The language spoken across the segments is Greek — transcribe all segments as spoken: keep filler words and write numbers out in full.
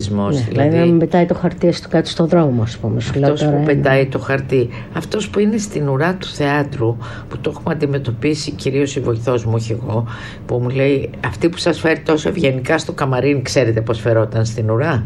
πολιτισμός. Ναι, δηλαδή, δηλαδή να μην πετάει το χαρτί στο κάτω στο δρόμο, ας πούμε. αυτός που τώρα, πετάει το χαρτί, αυτός που είναι στην ουρά του θεάτρου, που το έχουμε αντιμετωπίσει κυρίως η βοηθός μου, όχι εγώ, που μου λέει αυτή που σας φέρει τόσο ευγενικά στο καμαρίνι, ξέρετε πως φερόταν στην ουρά.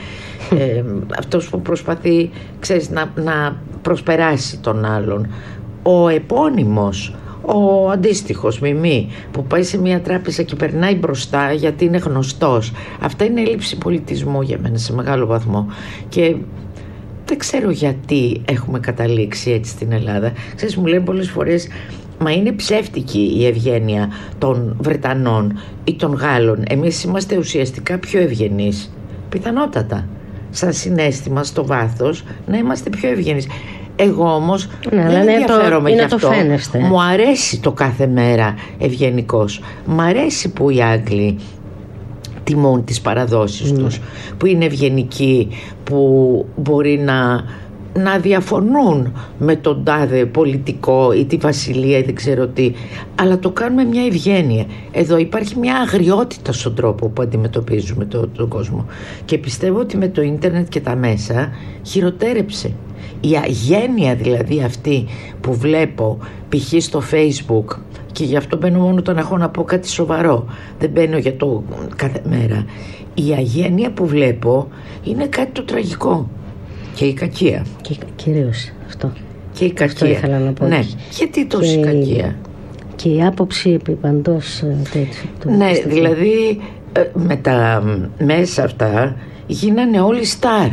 ε, αυτός που προσπαθεί, ξέρεις, να, να προσπεράσει τον άλλον. Ο επώνυμος, ο αντίστοιχος Μιμή, που πάει σε μια τράπεζα και περνάει μπροστά γιατί είναι γνωστός. Αυτά είναι έλλειψη πολιτισμού για μένα σε μεγάλο βαθμό. Και δεν ξέρω γιατί έχουμε καταλήξει έτσι στην Ελλάδα. Ξέρεις, μου λένε πολλές φορές, μα είναι ψεύτικη η ευγένεια των Βρετανών ή των Γάλλων. Εμείς είμαστε ουσιαστικά πιο ευγενείς. Πιθανότατα. Σαν συναίσθημα στο βάθος να είμαστε πιο ευγενείς. Εγώ όμως ναι, δεν ενδιαφέρομαι γι' αυτό. Μου αρέσει το κάθε μέρα ευγενικός. Μου αρέσει που οι Άγγλοι τιμούν τις παραδόσεις mm. τους, που είναι ευγενικοί, που μπορεί να, να διαφωνούν με τον τάδε πολιτικό ή τη βασιλεία ή δεν ξέρω τι, αλλά το κάνουμε μια ευγένεια. Εδώ υπάρχει μια αγριότητα στον τρόπο που αντιμετωπίζουμε το, τον κόσμο, και πιστεύω ότι με το ίντερνετ και τα μέσα χειροτέρεψε. Η αγένεια δηλαδή αυτή που βλέπω π.χ. στο Facebook, και γι' αυτό μπαίνω μόνο όταν έχω να πω κάτι σοβαρό, δεν μπαίνω για το κάθε μέρα, η αγένεια που βλέπω είναι κάτι το τραγικό. Και η κακία. Και κυρίως αυτό. Και η κακία. Αυτό ήθελα να πω. Ναι. Γιατί τόση και κακία. Και η άποψη επί παντός τέτοιο. Ναι, δηλαδή με τα μέσα αυτά γίνανε όλοι στάρ.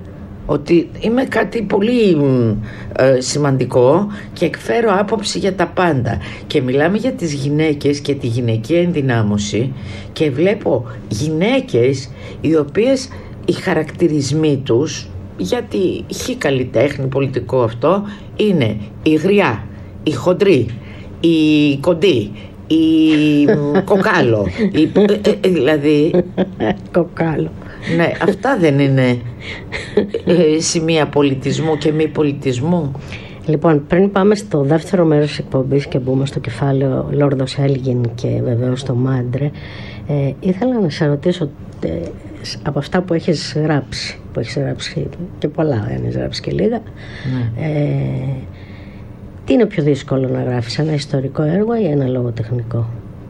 Ότι είμαι κάτι πολύ ε, σημαντικό και εκφέρω άποψη για τα πάντα. Και μιλάμε για τις γυναίκες και τη γυναικεία ενδυνάμωση, και βλέπω γυναίκες οι οποίες οι χαρακτηρισμοί τους, γιατί χι καλλιτέχνη πολιτικό αυτό, είναι η γριά, η χοντρή, η κοντή, η κοκάλο, η, ε, ε, δηλαδή κοκάλο. Ναι, αυτά δεν είναι ε, σημεία πολιτισμού και μη πολιτισμού. Λοιπόν, πριν πάμε στο δεύτερο μέρος της εκπομπής και μπούμε στο κεφάλαιο Λόρδος Έλγιν και βεβαίως το Μάντρε, ε, ήθελα να σε ρωτήσω, ε, από αυτά που έχεις γράψει, που έχεις γράψει και πολλά, δεν έχεις γράψει και λίγα, ναι. ε, τι είναι πιο δύσκολο να γράφεις, ένα ιστορικό έργο ή ένα λογοτεχνικό?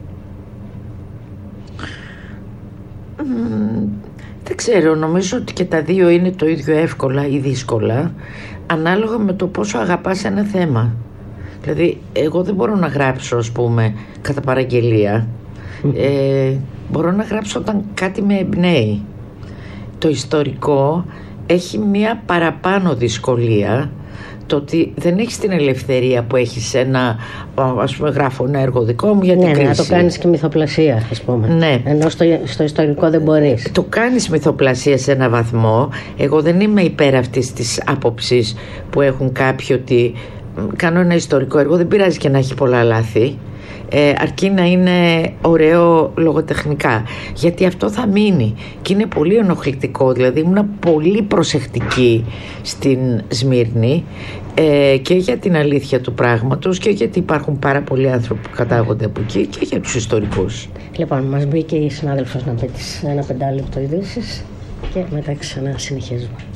Mm. Δεν ξέρω, νομίζω ότι και τα δύο είναι το ίδιο εύκολα ή δύσκολα, ανάλογα με το πόσο αγαπάς ένα θέμα. Δηλαδή, εγώ δεν μπορώ να γράψω, ας πούμε, κατά παραγγελία. Ε, μπορώ να γράψω όταν κάτι με εμπνέει. Το ιστορικό έχει μία παραπάνω δυσκολία, το ότι δεν έχεις την ελευθερία που έχεις ένα, ας πούμε, γράφω ένα έργο δικό μου για την ναι, κρίση. Ναι, να το κάνεις και μυθοπλασία, ας πούμε. Ναι. Ενώ στο, στο ιστορικό δεν μπορείς. Το κάνεις μυθοπλασία σε ένα βαθμό. Εγώ δεν είμαι υπέρ αυτής της άποψης που έχουν κάποιοι ότι κάνω ένα ιστορικό έργο, δεν πειράζει και να έχει πολλά λάθη. Ε, αρκεί να είναι ωραίο λογοτεχνικά, γιατί αυτό θα μείνει και είναι πολύ ενοχλητικό. Δηλαδή ήμουν πολύ προσεκτική στην Σμύρνη, ε, και για την αλήθεια του πράγματος και γιατί υπάρχουν πάρα πολλοί άνθρωποι που κατάγονται από εκεί, και για τους ιστορικούς. Λοιπόν, μας μπήκε η συνάδελφος να πει ένα πεντάλεπτο ειδήσεις και μετά ξανά συνεχίζουμε.